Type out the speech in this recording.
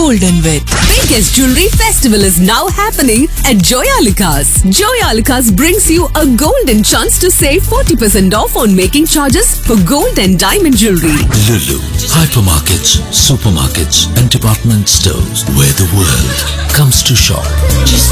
golden with. Biggest jewelry festival is now happening at Joyalukas. Joyalukas brings you a golden chance to save 40% off on making charges for gold and diamond jewelry. Lulu, hypermarkets, supermarkets and department stores where the world comes to shop.